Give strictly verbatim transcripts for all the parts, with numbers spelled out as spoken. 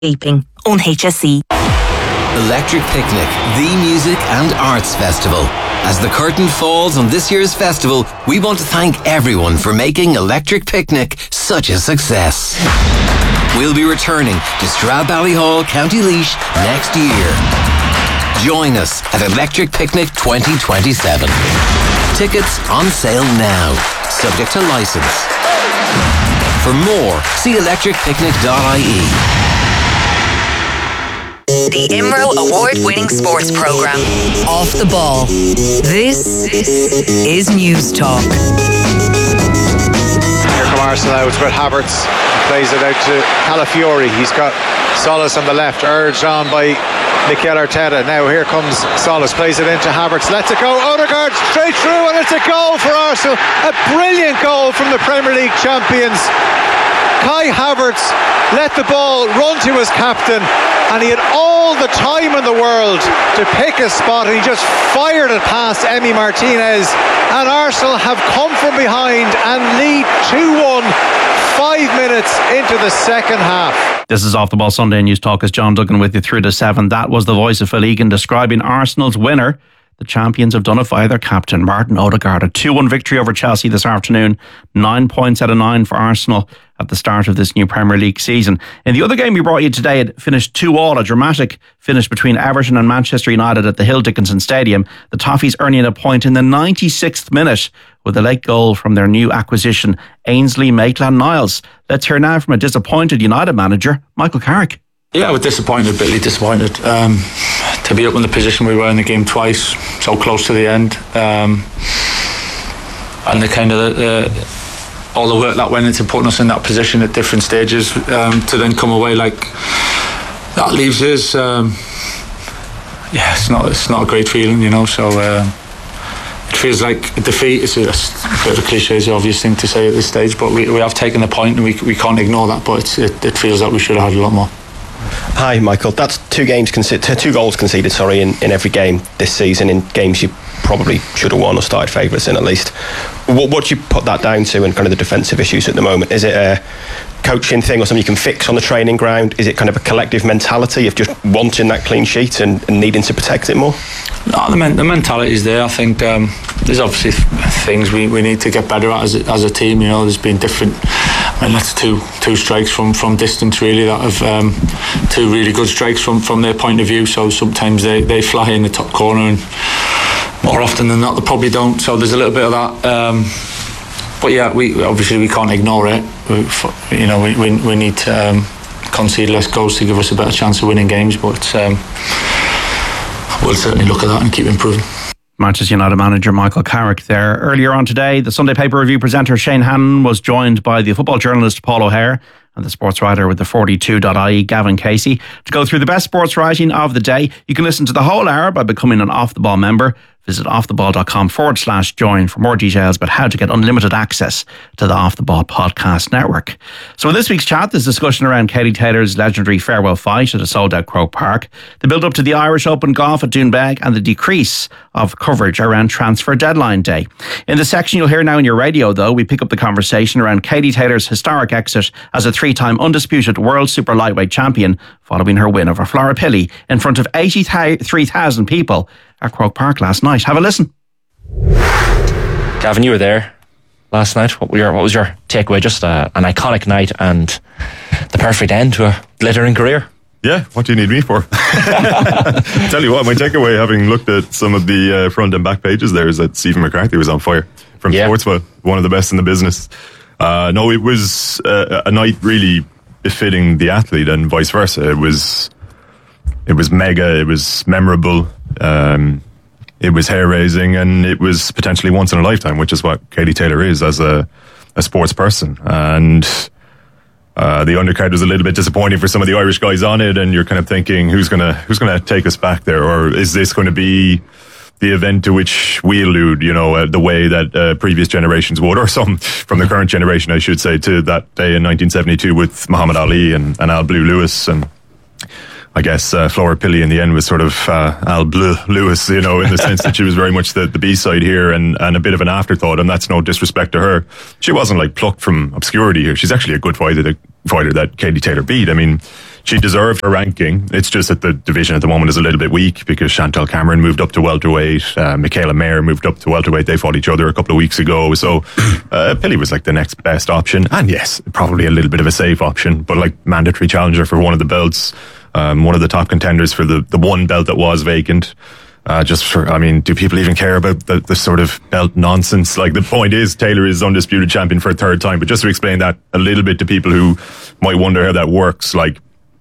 Aping on H S E. Electric Picnic, the music and arts festival. As the curtain falls on this year's festival, we want to thank everyone for making Electric Picnic such a success. We'll be returning to Stradbally, County Laois next year. Join us at Electric Picnic twenty twenty-seven. Tickets on sale now, subject to licence. For more, see electric picnic dot I E. The I M R O award-winning sports programme, Off the Ball. This is News Talk. Here come Arsenal out with Havertz. Plays it out to Calafiori. He's got Solis on the left, urged on by Mikel Arteta. Now here comes Solis, plays it into Havertz, lets it go, Odegaard straight through, and it's a goal for Arsenal. A brilliant goal from the Premier League champions. Kai Havertz let the ball run to his captain, and he had all the time in the world to pick a spot, and he just fired it past Emi Martinez, and Arsenal have come from behind and lead two one five minutes into the second half. This is Off the Ball Sunday News Talk. As John Duggan with you through to seven. That was the voice of Phil Egan describing Arsenal's winner. The champions have done it via their captain, Martin Odegaard. A two one victory over Chelsea this afternoon. Nine points out of nine for Arsenal at the start of this new Premier League season. In the other game we brought you today, it finished two all, a dramatic finish between Everton and Manchester United at the Hill Dickinson Stadium. The Toffees earning a point in the ninety-sixth minute with a late goal from their new acquisition, Ainsley Maitland-Niles. Let's hear now from a disappointed United manager, Michael Carrick. Yeah, I was disappointed, bitterly disappointed. Um, to be up in the position we were in the game twice, so close to the end, um, and the kind of the, all the work that went into putting us in that position at different stages, um, to then come away like that leaves us. Um, yeah, it's not it's not a great feeling, you know. So uh, it feels like a defeat. It's a, a bit of a cliche, it's an obvious thing to say at this stage, but we we have taken the point, and we we can't ignore that. But it's, it, it feels like we should have had a lot more. Hi Michael, that's two games conce- two goals conceded sorry in, in every game this season, in games you probably should have won or started favourites in at least. What, what do you put that down to, and kind of the defensive issues at the moment? Is it a coaching thing or something you can fix on the training ground? Is it kind of a collective mentality of just wanting that clean sheet and, and needing to protect it more? No, the, men- the mentality is there. I think um, there's obviously things we, we need to get better at as a, as a team. You know, there's been different. I mean, that's two two strikes from, from distance really that have um, two really good strikes from, from their point of view. So sometimes they, they fly in the top corner, and more often than not they probably don't. So there's a little bit of that. Um, but yeah, we obviously we can't ignore it. We, you know, we we, we need to um, concede less goals to give us a better chance of winning games. But um, we'll certainly look at that and keep improving. Manchester United manager Michael Carrick there. Earlier on today, the Sunday Paper Review presenter Shane Hannon was joined by the football journalist Paul O'Hare and the sports writer with the forty-two dot I E Gavin Casey to go through the best sports writing of the day. You can listen to the whole hour by becoming an Off the Ball member. Visit offtheball.com forward slash join for more details about how to get unlimited access to the Off the Ball podcast network. So in this week's chat, there's discussion around Katie Taylor's legendary farewell fight at a sold-out Croke Park, the build-up to the Irish Open golf at Doonbeg, and the decrease of coverage around transfer deadline day. In the section you'll hear now in your radio, though, we pick up the conversation around Katie Taylor's historic exit as a three-time undisputed world super lightweight champion following her win over Flora Pilley in front of eighty-three thousand people at Croke Park last night. Have a listen. Gavin, you were there last night. What, were your, what was your takeaway? Just uh, an iconic night and the perfect end to a glittering career. Yeah, what do you need me for? Tell you what, my takeaway, having looked at some of the uh, front and back pages there, is that Stephen McCarthy was on fire from yeah. Sportswell, one of the best in the business. Uh, no, it was uh, a night really befitting the athlete and vice versa. It was it was mega, it was memorable, um, it was hair-raising, and it was potentially once in a lifetime, which is what Katie Taylor is as a, a sports person. And uh, the undercard was a little bit disappointing for some of the Irish guys on it, and you're kind of thinking, who's gonna who's gonna take us back there, or is this going to be the event to which we allude, you know, uh, the way that uh, previous generations would, or some from the current generation, I should say, to that day in nineteen seventy-two with Muhammad Ali and, and Al Blue Lewis. And I guess uh, Flora Pilley in the end was sort of uh, Al Bleu Lewis, you know, in the sense that she was very much the, the B-side here and, and a bit of an afterthought, and that's no disrespect to her. She wasn't like plucked from obscurity here. She's actually a good fighter, the fighter that Katie Taylor beat. I mean, she deserved her ranking. It's just that the division at the moment is a little bit weak because Chantal Cameron moved up to welterweight. Uh, Michaela Mayer moved up to welterweight. They fought each other a couple of weeks ago. So uh, Pilley was like the next best option. And yes, probably a little bit of a safe option, but like mandatory challenger for one of the belts. Um, one of the top contenders for the, the one belt that was vacant. Uh, just for, I mean, do people even care about the, the sort of belt nonsense? Like, the point is, Taylor is undisputed champion for a third time. But just to explain that a little bit to people who might wonder how that works, like,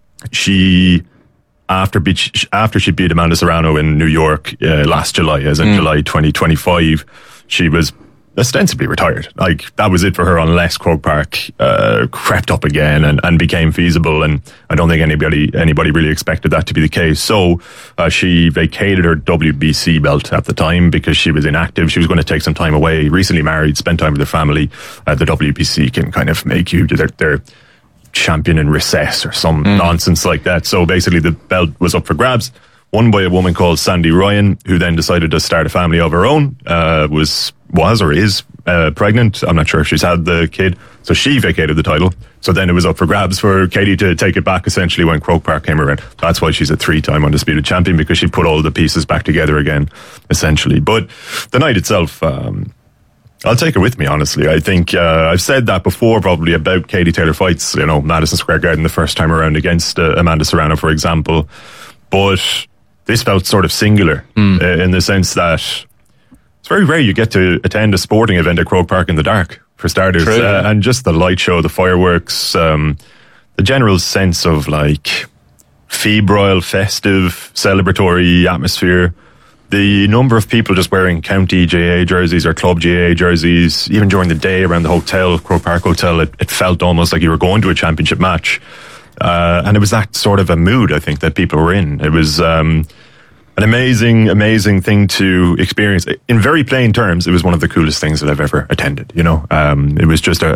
she, after beat, after she beat Amanda Serrano in New York uh, last July, as in mm. July twenty twenty-five, she was ostensibly retired. Like, that was it for her, unless Croke Park uh, crept up again and, and became feasible. And I don't think anybody anybody really expected that to be the case. So uh, she vacated her W B C belt at the time because she was inactive. She was going to take some time away. Recently married, spent time with her family. Uh, the W B C can kind of make you their, their champion in recess or some mm. nonsense like that. So basically the belt was up for grabs. Won by a woman called Sandy Ryan, who then decided to start a family of her own, uh, was, was or is uh, pregnant. I'm not sure if she's had the kid. So she vacated the title. So then it was up for grabs for Katie to take it back essentially when Croke Park came around. That's why she's a three-time undisputed champion, because she put all the pieces back together again, essentially. But the night itself, um, I'll take it with me, honestly. I think uh, I've said that before probably about Katie Taylor fights, you know, Madison Square Garden the first time around against uh, Amanda Serrano, for example. But this felt sort of singular mm. uh, in the sense that it's very rare you get to attend a sporting event at Croke Park in the dark, for starters. True, yeah. uh, and just the light show, the fireworks, um, the general sense of like febrile, festive, celebratory atmosphere. The number of people just wearing county J A jerseys or club J A jerseys, even during the day around the hotel, Croke Park Hotel, it, it felt almost like you were going to a championship match. Uh, and it was that sort of a mood, I think, that people were in. It was um, an amazing, amazing thing to experience. In very plain terms, it was one of the coolest things that I've ever attended, you know. Um, it was just a,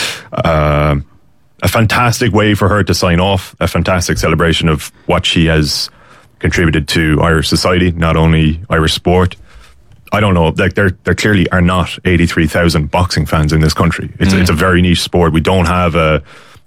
uh, a fantastic way for her to sign off, a fantastic celebration of what she has contributed to Irish society, not only Irish sport. I don't know, like there there clearly are not eighty-three thousand boxing fans in this country. It's mm. it's a very niche sport. We don't have a...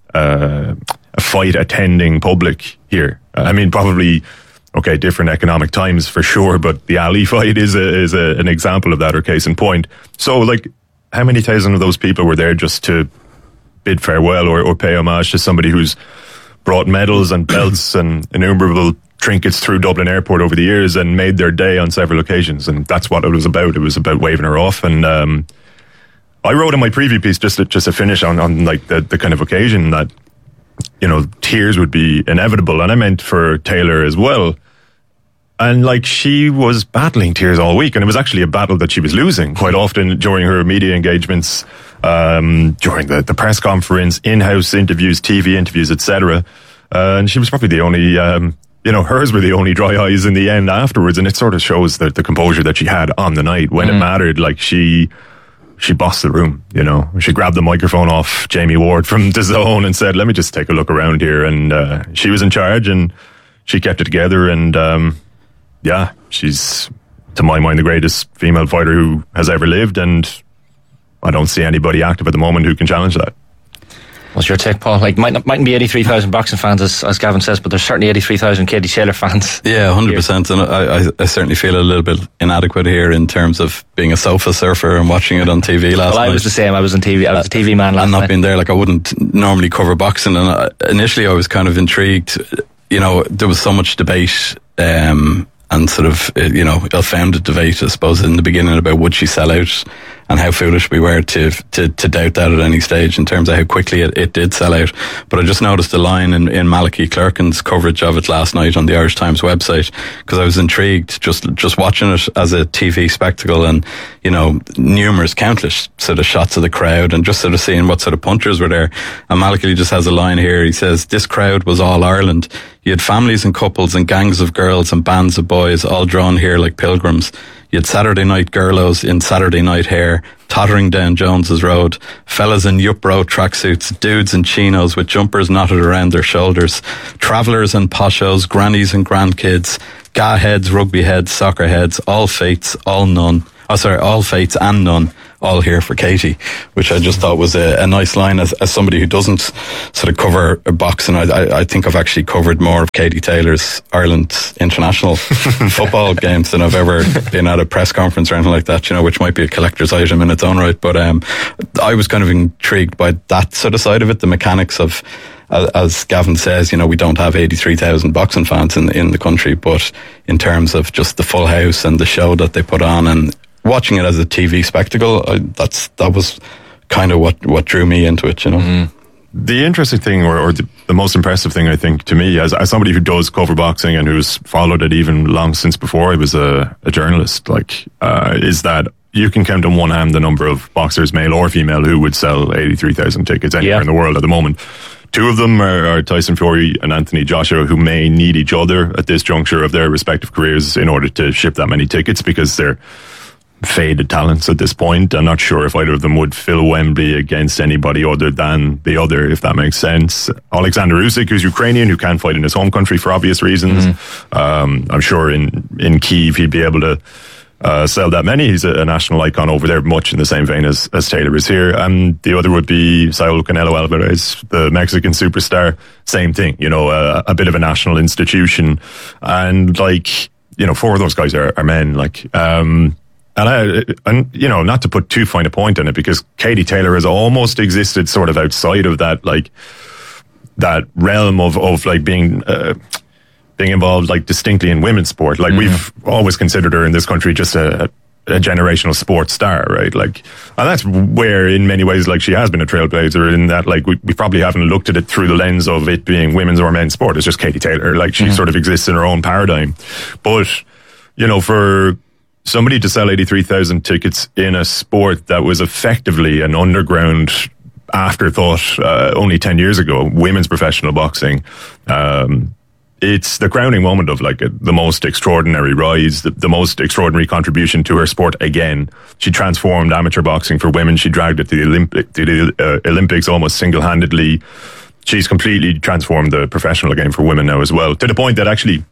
a a fight attending public here. I mean, probably, okay, different economic times for sure, but the Ali fight is a, is a, an example of that, or case in point. So, like, how many thousand of those people were there just to bid farewell or, or pay homage to somebody who's brought medals and belts and innumerable trinkets through Dublin Airport over the years and made their day on several occasions? And that's what it was about. It was about waving her off. And um, I wrote in my preview piece, just to, just to finish on, on like the, the kind of occasion, that, you know, tears would be inevitable, and I meant for Taylor as well. And like, she was battling tears all week, and it was actually a battle that she was losing quite often during her media engagements, um, during the, the press conference, in-house interviews, T V interviews, et cetera. Uh, and she was probably the only, um, you know, hers were the only dry eyes in the end afterwards, and it sort of shows the, the composure that she had on the night when mm. it mattered. Like, she... She bossed the room, you know. She grabbed the microphone off Jamie Ward from D A Z N and said, let me just take a look around here. And uh, she was in charge, and she kept it together. And um, yeah, she's, to my mind, the greatest female fighter who has ever lived. And I don't see anybody active at the moment who can challenge that. What's your take, Paul? Like, might not mightn't be eighty-three thousand boxing fans, as, as Gavin says, but there's certainly eighty-three thousand Katie Taylor fans. Yeah, one hundred percent. And I, I, I certainly feel a little bit inadequate here in terms of being a sofa surfer and watching it on T V last well, night. I was the same. I was on T V. I was a T V man last and not night. being there, like, I wouldn't normally cover boxing. And I, initially I was kind of intrigued. You know, there was so much debate, um, and sort of, you know, ill-founded debate, I suppose, in the beginning about would she sell out, and how foolish we were to, to, to doubt that at any stage in terms of how quickly it, it did sell out. But I just noticed a line in, in Malachy Clerkin's coverage of it last night on the Irish Times website, because I was intrigued just just watching it as a T V spectacle, and, you know, numerous, countless sort of shots of the crowd, and just sort of seeing what sort of punchers were there. And Malachy just has a line here. He says, this crowd was all Ireland. You had families and couples and gangs of girls and bands of boys all drawn here like pilgrims. You had Saturday night girlos in Saturday night hair, tottering down Jones's Road, fellas in Yupro tracksuits, dudes in chinos with jumpers knotted around their shoulders, travellers and poshos, grannies and grandkids, ga heads, rugby heads, soccer heads, all faiths, all none. Oh, sorry, all faiths and none. all here for Katie, which I just thought was a, a nice line as, as somebody who doesn't sort of cover boxing. I, I, I think I've actually covered more of Katie Taylor's Ireland international football games than I've ever been at a press conference or anything like that, you know, which might be a collector's item in its own right. But um, I was kind of intrigued by that sort of side of it, the mechanics of, as Gavin says, you know, we don't have eighty-three thousand boxing fans in, in the country, but in terms of just the full house and the show that they put on and watching it as a T V spectacle, I, that's that was kind of what, what drew me into it, you know. Mm. The interesting thing, or, or the, the most impressive thing, I think, to me, as, as somebody who does cover boxing and who's followed it even long since before I was a, a journalist, like, uh, is that you can count on one hand the number of boxers, male or female, who would sell eighty-three thousand tickets anywhere yeah. in the world at the moment. Two of them are, are Tyson Fury and Anthony Joshua, who may need each other at this juncture of their respective careers in order to ship that many tickets, because they're faded talents at this point. I'm not sure if either of them would fill Wembley against anybody other than the other, if that makes sense. Alexander Usyk, who's Ukrainian, who can't fight in his home country for obvious reasons. Mm-hmm. Um, I'm sure in, in Kyiv he'd be able to Uh, sell that many. He's a, a national icon over there, much in the same vein as, as Taylor is here. And the other would be Saul Canelo Alvarez, the Mexican superstar. Same thing, you know, a, a bit of a national institution. And like, you know, four of those guys are, are men. Like, um, and I, and you know, not to put too fine a point on it, because Katie Taylor has almost existed sort of outside of that, like that realm of of like being. Uh, being involved like distinctly in women's sport. Like mm-hmm. we've always considered her in this country just a, a generational sports star, right? Like, and that's where in many ways like she has been a trailblazer, in that like we, we probably haven't looked at it through the lens of it being women's or men's sport. It's just Katie Taylor. Like she mm-hmm. sort of exists in her own paradigm. But, you know, for somebody to sell eighty-three thousand tickets in a sport that was effectively an underground afterthought uh, only ten years ago, women's professional boxing, um, it's the crowning moment of like a, the most extraordinary rise, the, the most extraordinary contribution to her sport again. She transformed amateur boxing for women. She dragged it to the, Olympic, to the uh, Olympics almost single-handedly. She's completely transformed the professional game for women now as well, to the point that actually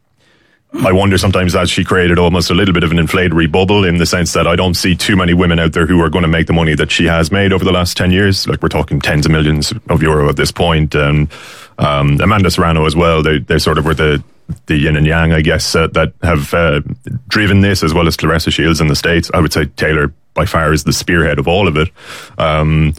I wonder sometimes that she created almost a little bit of an inflationary bubble, in the sense that I don't see too many women out there who are going to make the money that she has made over the last ten years. Like we're talking tens of millions of euro at this point. And um, Amanda Serrano as well. They they sort of were the the yin and yang, I guess, uh, that have uh, driven this, as well as Claressa Shields in the States. I would say Taylor by far is the spearhead of all of it. Um,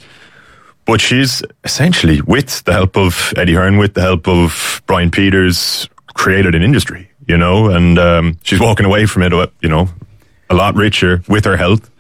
but she's essentially, with the help of Eddie Hearn, with the help of Brian Peters, created an industry. You know, and um, she's walking away from it, you know, a lot richer with her health.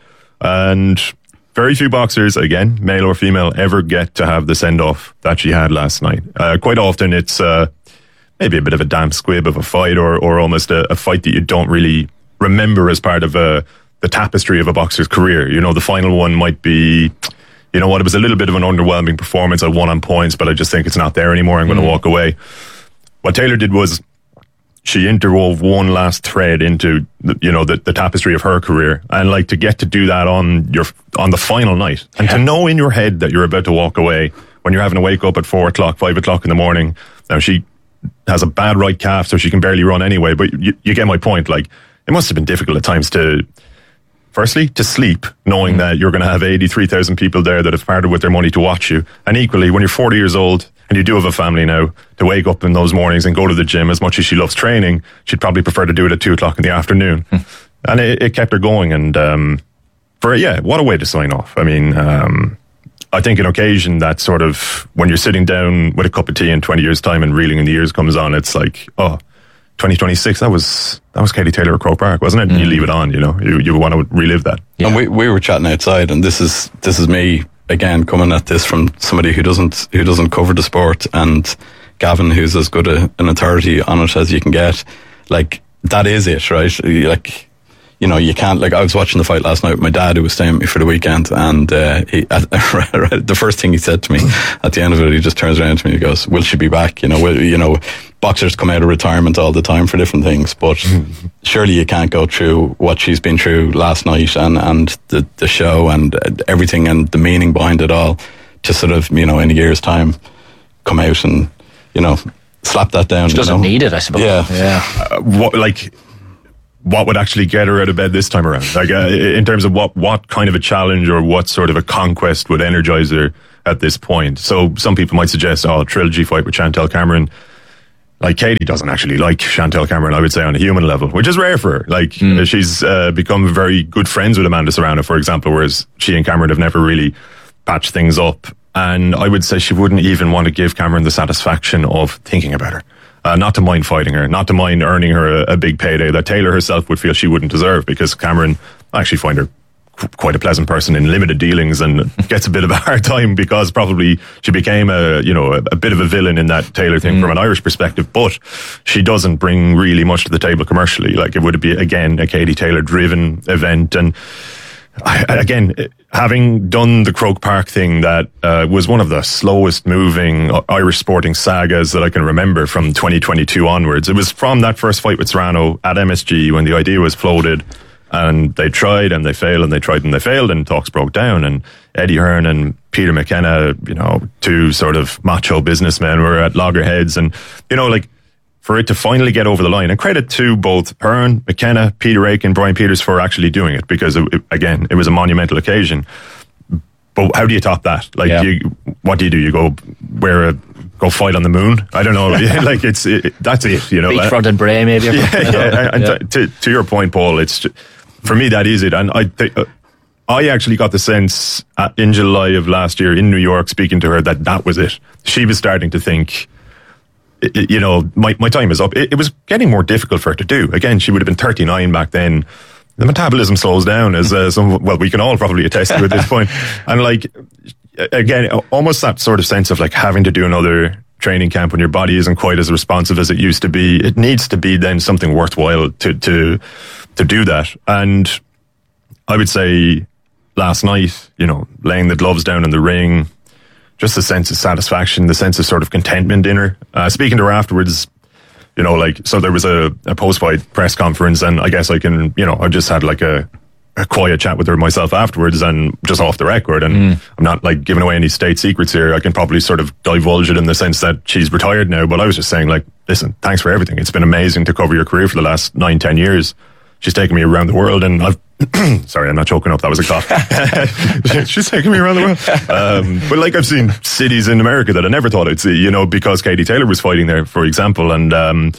And very few boxers, again, male or female, ever get to have the send-off that she had last night. Uh, quite often it's uh, maybe a bit of a damp squib of a fight, or, or almost a, a fight that you don't really remember as part of a, the tapestry of a boxer's career. You know, the final one might be, you know what, it was a little bit of an underwhelming performance. I won on points, but I just think it's not there anymore. I'm mm. going to walk away. What Taylor did was, she interwove one last thread into the, you know, the, the tapestry of her career, and like to get to do that on your on the final night, and yeah. to know in your head that you're about to walk away when you're having to wake up at four o'clock, five o'clock in the morning. Now she has a bad right calf, so she can barely run anyway. But you, you get my point. Like, it must have been difficult at times to, firstly, to sleep, knowing mm. that you're going to have eighty-three thousand people there that have parted with their money to watch you, and equally when you're forty years old. And you do have a family now, to wake up in those mornings and go to the gym. As much as she loves training, she'd probably prefer to do it at two o'clock in the afternoon. Hmm. And it, it kept her going. And um, for yeah, what a way to sign off. I mean, um, I think an occasion that sort of, when you're sitting down with a cup of tea in twenty years' time and reeling in the years comes on, it's like, oh, twenty twenty-six, that was that was Katie Taylor at Croke Park, wasn't it? Mm. And you leave it on, you know, you you want to relive that. Yeah. And we we were chatting outside, and this is this is me. Again, coming at this from somebody who doesn't who doesn't cover the sport, and Gavin, who's as good a, an authority on it as you can get. Like, that is it, right? Like, you know, you can't, like, I was watching the fight last night with my dad, who was staying with me for the weekend, and uh, he, at, the first thing he said to me at the end of it, he just turns around to me and goes, "Will she be back?" You know, will, you know, boxers come out of retirement all the time for different things, but surely you can't go through what she's been through last night, and, and the, the show and everything and the meaning behind it all, to sort of, you know, in a year's time come out and, you know, slap that down. She doesn't you know? need it, I suppose. Yeah. yeah. Uh, what, like... what would actually get her out of bed this time around? Like, uh, in terms of what, what kind of a challenge or what sort of a conquest would energize her at this point. So some people might suggest, oh, a trilogy fight with Chantelle Cameron. Like, Katie doesn't actually like Chantelle Cameron, I would say, on a human level, which is rare for her. Like, mm. she's uh, become very good friends with Amanda Serrano, for example, whereas she and Cameron have never really patched things up. And I would say she wouldn't even want to give Cameron the satisfaction of thinking about her. Uh, not to mind fighting her, not to mind earning her a, a big payday that Taylor herself would feel she wouldn't deserve, because Cameron, I actually find her quite a pleasant person in limited dealings and gets a bit of a hard time because probably she became a, you know, a, a bit of a villain in that Taylor thing mm. from an Irish perspective, but she doesn't bring really much to the table commercially. Like, it would be, again, a Katie Taylor driven event. And I, again, having done the Croke Park thing, that uh, was one of the slowest moving Irish sporting sagas that I can remember from twenty twenty-two onwards. It was from that first fight with Serrano at M S G when the idea was floated. And they tried and they failed and they tried and they failed and talks broke down. And Eddie Hearn and Peter McKenna, you know, two sort of macho businessmen, were at loggerheads. And, you know, like, for it to finally get over the line, and credit to both Hearn, McKenna, Peter Aiken, Brian Peters for actually doing it, because, it, it, again, it was a monumental occasion. But how do you top that? Like, yeah. you, what do you do? You go wear a... go fight on the moon? I don't know. Like, it's it, that's it, you know. Beachfront and Bray, maybe. Yeah, yeah. And yeah. To, to your point, Paul, it's just, for me, that is it. And I think uh, I actually got the sense uh, in July of last year in New York, speaking to her, that that was it. She was starting to think, it, you know, my my time is up. It, it was getting more difficult for her to do. Again, she would have been thirty-nine back then. The metabolism slows down, as uh, some, well, we can all probably attest to at this point. And like, again, almost that sort of sense of like having to do another training camp when your body isn't quite as responsive as it used to be. It needs to be then something worthwhile to to to do that. And I would say last night, you know, laying the gloves down in the ring, just the sense of satisfaction, the sense of sort of contentment in her. Uh, speaking to her afterwards, you know, like, so there was a, a post-fight press conference, and I guess I can, you know, I just had like a a quiet chat with her myself afterwards, and just off the record, and mm. I'm not like giving away any state secrets here. I can probably sort of divulge it in the sense that she's retired now, but I was just saying, like, listen, thanks for everything. It's been amazing to cover your career for the last nine, ten years. She's taken me around the world, and I've sorry, I'm not choking up, that was a cough. She's taken me around the world. Um, but like, I've seen cities in America that I never thought I'd see, you know, because Katie Taylor was fighting there, for example, and um,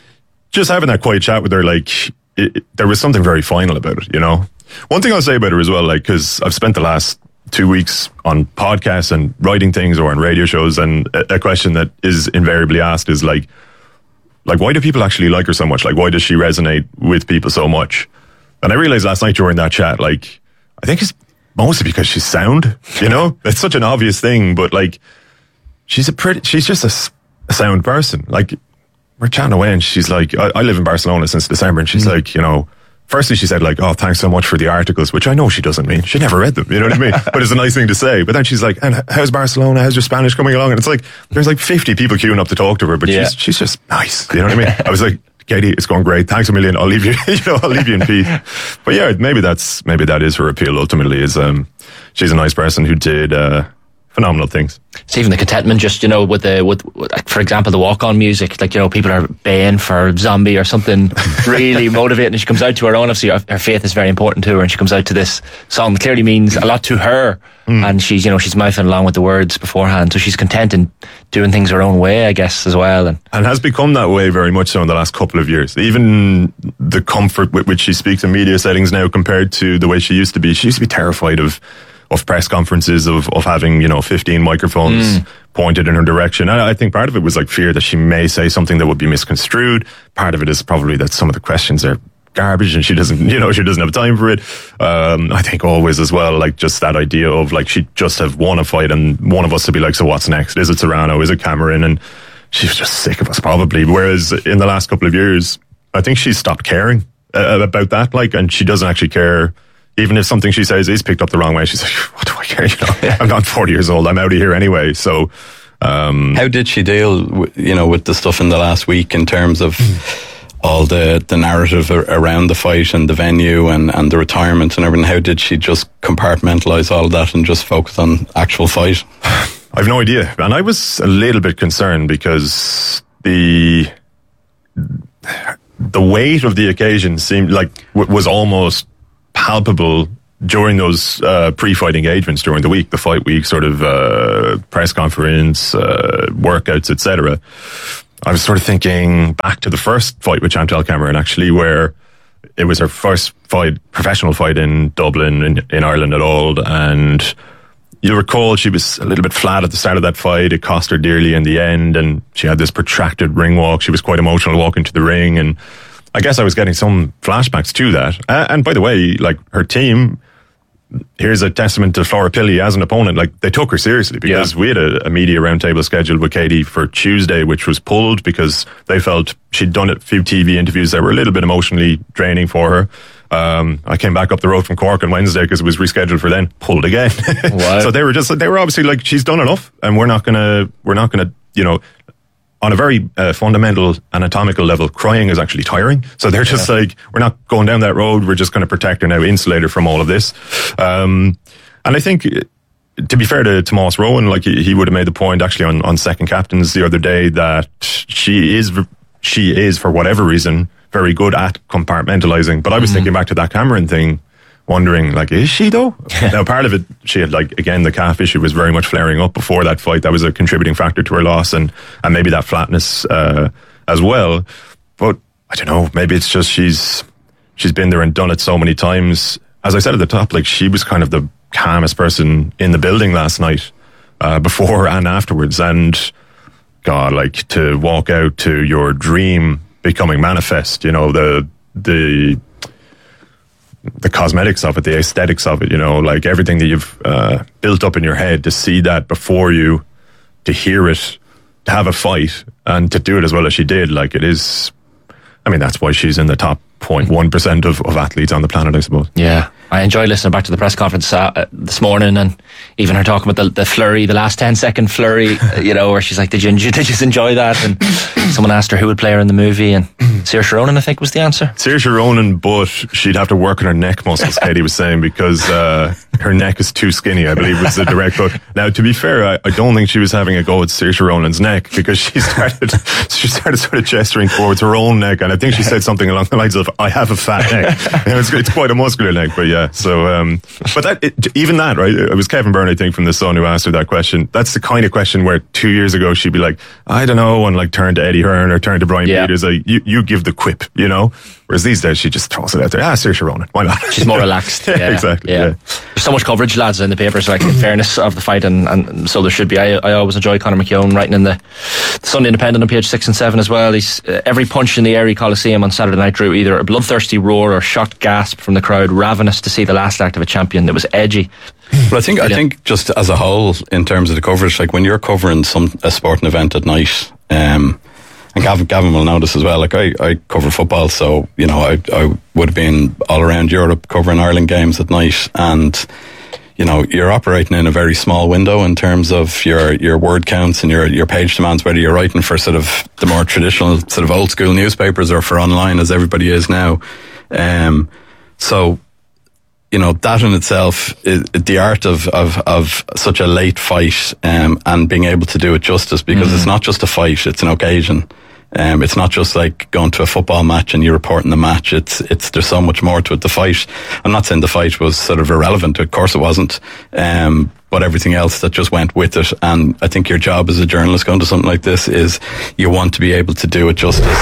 just having that quiet chat with her, like, it, it, there was something very final about it, you know. One thing I'll say about her as well, like, because I've spent the last two weeks on podcasts and writing things or on radio shows, and a, a question that is invariably asked is like, like, why do people actually like her so much? Like, why does she resonate with people so much? And I realized last night during that chat, like, I think it's mostly because she's sound, you know? It's such an obvious thing, but like, she's a pretty, she's just a, a sound person. Like, we're chatting away and she's like, I, I live in Barcelona since December, and she's mm. like, you know, firstly, she said like, oh, thanks so much for the articles, which I know she doesn't mean. She never read them, you know what I mean? But it's a nice thing to say. But then she's like, and how's Barcelona? How's your Spanish coming along? And it's like, there's like fifty people queuing up to talk to her, but yeah. she's she's just nice, you know what I mean? I was like, Katie, it's going great. Thanks a million. I'll leave you, you know, I'll leave you in peace. But yeah, maybe that's, maybe that is her appeal ultimately, is um, she's a nice person who did uh, phenomenal things. It's even the contentment, just, you know, with the, with, with for example, the walk-on music, like, you know, people are baying for Zombie or something really motivating, and she comes out to her own, obviously her, her faith is very important to her, and she comes out to this song that clearly means a lot to her, mm. and she's, you know, she's mouthing along with the words beforehand, so she's content in doing things her own way, I guess, as well. And, and has become that way very much so in the last couple of years. Even the comfort with which she speaks in media settings now compared to the way she used to be. She used to be terrified of of press conferences, of, of having, you know, fifteen microphones mm. pointed in her direction. And I think part of it was like fear that she may say something that would be misconstrued. Part of it is probably that some of the questions are garbage and she doesn't, you know, she doesn't have time for it. Um, I think always as well, like just that idea of like, she'd just have won a fight and one of us to be like, so what's next? Is it Serrano? Is it Cameron? And she's just sick of us probably. Whereas in the last couple of years, I think she's stopped caring uh, about that. Like, and she doesn't actually care. Even if something she says is picked up the wrong way, she's like, what do I care? You know, yeah. I'm not forty years old. I'm out of here anyway. So, um, how did she deal with, you know, with the stuff in the last week in terms of all the, the narrative around the fight and the venue and, and the retirement and everything? How did she just compartmentalise all of that and just focus on actual fight? I've no idea. And I was a little bit concerned because the, the weight of the occasion seemed like w- was almost palpable during those uh, pre-fight engagements during the week, the fight week sort of uh, press conference, uh, workouts, et cetera. I was sort of thinking back to the first fight with Chantal Cameron, actually, where it was her first fight, professional fight in Dublin, in, in Ireland at all, and you'll recall she was a little bit flat at the start of that fight. It cost her dearly in the end, and she had this protracted ring walk. She was quite emotional walking to the ring, and I guess I was getting some flashbacks to that. Uh, and by the way, like, her team, here's a testament to Flora Pilley as an opponent. Like, they took her seriously, because yeah. we had a, a media roundtable scheduled with Katie for Tuesday, which was pulled because they felt she'd done a few T V interviews that were a little bit emotionally draining for her. Um, I came back up the road from Cork on Wednesday because it was rescheduled for then, pulled again. Wow. So they were just, they were obviously like, she's done enough, and we're not gonna, we're not gonna, you know, on a very uh, fundamental anatomical level, crying is actually tiring. So they're just yeah. like, we're not going down that road. We're just going to protect her now, insulate her from all of this. Um, and I think, to be fair to Tomas Rowan, like, he, he would have made the point actually on, on Second Captains the other day that she is, she is for whatever reason, very good at compartmentalizing. But I was mm-hmm. thinking back to that Cameron thing, wondering, like, is she though? Now, part of it, she had, like, again, the calf issue was very much flaring up before that fight. That was a contributing factor to her loss, and, and maybe that flatness uh, as well. But I don't know, maybe it's just she's she's been there and done it so many times. As I said at the top, like, she was kind of the calmest person in the building last night, uh, before and afterwards. And God, like, to walk out to your dream becoming manifest, you know, the the the cosmetics of it, the aesthetics of it, you know, like everything that you've uh, built up in your head, to see that before you, to hear it, to have a fight, and to do it as well as she did, like, it is, I mean, that's why she's in the top zero point one percent of, of athletes on the planet, I suppose. Yeah, I enjoyed listening back to the press conference uh, this morning, and even her talking about the, the flurry, the last ten second flurry, you know, where she's like, did you, did you just enjoy that? And someone asked her who would play her in the movie, and Saoirse Ronan, I think, was the answer. Saoirse Ronan, but she'd have to work on her neck muscles, Katie was saying, because uh, her neck is too skinny, I believe was the direct quote. Now, to be fair, I, I don't think she was having a go at Saoirse Ronan's neck, because she started she started sort of gesturing towards her own neck, and I think she said something along the lines of, I have a fat neck. You know, it's, it's quite a muscular neck, but yeah. So, um, but that it, even that, right? It was Kevin Byrne, I think, from The Sun, who asked her that question. That's the kind of question where two years ago she'd be like, I don't know, and like turn to Eddie Hearn or turn to Brian yeah. Peters, like, you, you give the quip, you know? Whereas these days she just throws it out there. Ah, Saoirse Ronan, why not? She's more relaxed. yeah, yeah, exactly. Yeah. Yeah. There's so much coverage, lads, in the papers, like, in fairness of the fight, and, and so there should be. I, I always enjoy Conor McKeown writing in the, the Sunday Independent on page six and seven as well. He's uh, every punch in the Airy Coliseum on Saturday night drew either a bloodthirsty roar or shocked gasp from the crowd, ravenous to see the last act of a champion that was edgy. But I think I think just as a whole, in terms of the coverage, like when you're covering some a sporting event at night, um, and Gavin, Gavin will know this as well. Like I, I cover football, so you know I I would have been all around Europe covering Ireland games at night, and you know you're operating in a very small window in terms of your your word counts and your your page demands, whether you're writing for sort of the more traditional sort of old school newspapers or for online, as everybody is now. Um, so. You know, that in itself, is the art of, of, of such a late fight, um, and being able to do it justice, because mm. it's not just a fight, it's an occasion. Um, it's not just like going to a football match and you're reporting the match. It's, it's, there's so much more to it. The fight, I'm not saying the fight was sort of irrelevant. Of course it wasn't. Um, but everything else that just went with it. And I think your job as a journalist going to something like this is you want to be able to do it justice.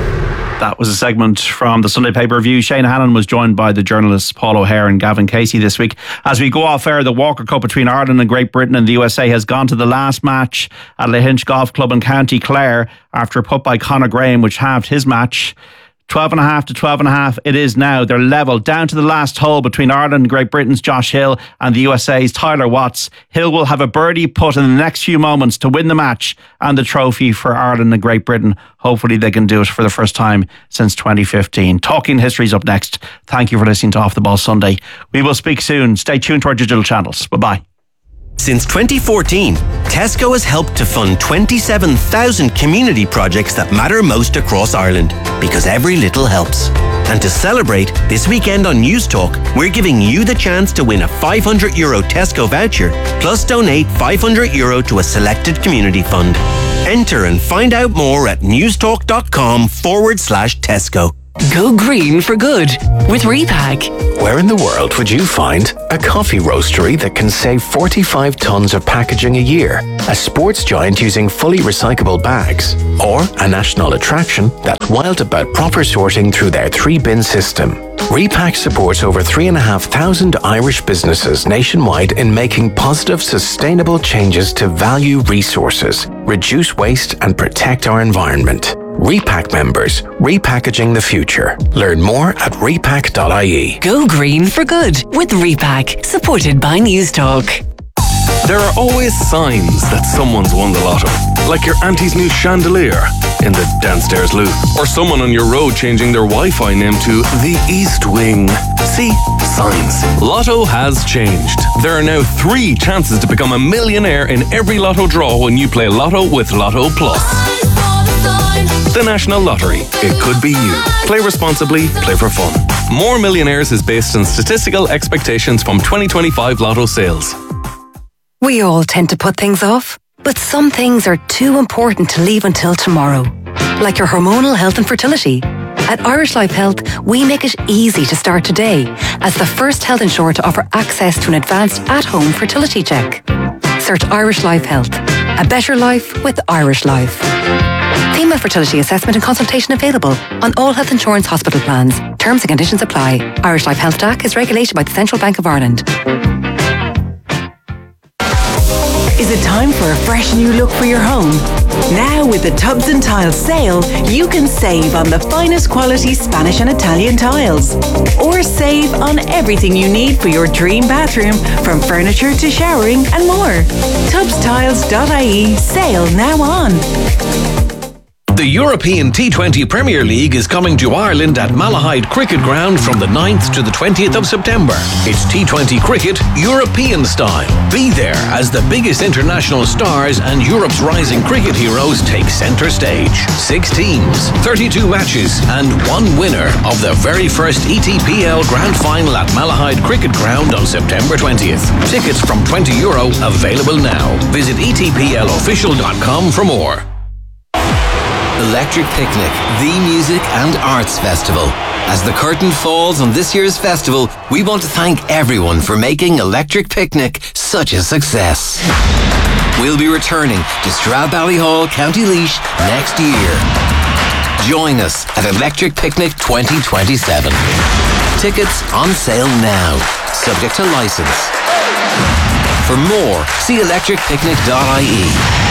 That was a segment from the Sunday Paper Review. Shane Hannon was joined by the journalists Paul O'Hare and Gavin Casey this week. As we go off air, the Walker Cup between Ireland and Great Britain and the U S A has gone to the last match at Lahinch Golf Club in County Clare after a putt by Conor Graham, which halved his match. twelve and a half to twelve and a half it is now. They're level down to the last hole between Ireland and Great Britain's Josh Hill and the U S A's Tyler Watts. Hill will have a birdie putt in the next few moments to win the match and the trophy for Ireland and Great Britain. Hopefully they can do it for the first time since twenty fifteen. Talking History's up next. Thank you for listening to Off the Ball Sunday. We will speak soon. Stay tuned to our digital channels. Bye-bye. Since twenty fourteen, Tesco has helped to fund twenty-seven thousand community projects that matter most across Ireland, because every little helps. And to celebrate, this weekend on News Talk, we're giving you the chance to win a five hundred euro Tesco voucher, plus donate five hundred euro to a selected community fund. Enter and find out more at newstalk.com forward slash Tesco. Go green for good with Repack. Where in the world would you find a coffee roastery that can save forty-five tonnes of packaging a year, a sports giant using fully recyclable bags, or a national attraction that's wild about proper sorting through their three-bin system? Repack supports over three and a half thousand Irish businesses nationwide in making positive, sustainable changes to value resources, reduce waste, and protect our environment. Repack members, repackaging the future. Learn more at repack dot I E. Go green for good with Repack, supported by Newstalk. There are always signs that someone's won the lotto, like your auntie's new chandelier in the downstairs loo, or someone on your road changing their Wi-Fi name to the East Wing. See? Signs. Lotto has changed. There are now three chances to become a millionaire in every lotto draw when you play Lotto with Lotto Plus. The National Lottery. It could be you. Play responsibly, play for fun. More Millionaires is based on statistical expectations from twenty twenty-five Lotto sales. We all tend to put things off, but some things are too important to leave until tomorrow. Like your hormonal health and fertility. At Irish Life Health, we make it easy to start today as the first health insurer to offer access to an advanced at-home fertility check. Search Irish Life Health. A better life with Irish Life. Female fertility assessment and consultation available on all health insurance hospital plans. Terms and conditions apply. Irish Life Health D A C is regulated by the Central Bank of Ireland. Is it time for a fresh new look for your home? Now with the Tubs and Tiles sale, you can save on the finest quality Spanish and Italian tiles. Or save on everything you need for your dream bathroom, from furniture to showering and more. tubs tiles dot I E sale now on. The European T twenty Premier League is coming to Ireland at Malahide Cricket Ground from the ninth to the twentieth of September. It's T twenty cricket European style. Be there as the biggest international stars and Europe's rising cricket heroes take centre stage. Six teams, thirty-two matches, and one winner of the very first E T P L Grand Final at Malahide Cricket Ground on September twentieth. Tickets from twenty euro available now. Visit e t p l official dot com for more. Electric Picnic, the music and arts festival. As the curtain falls on this year's festival, we want to thank everyone for making Electric Picnic such a success. We'll be returning to Stradbally County Laois next year. Join us at Electric Picnic twenty twenty-seven. Tickets on sale now, subject to licence. For more, see electric picnic dot I E.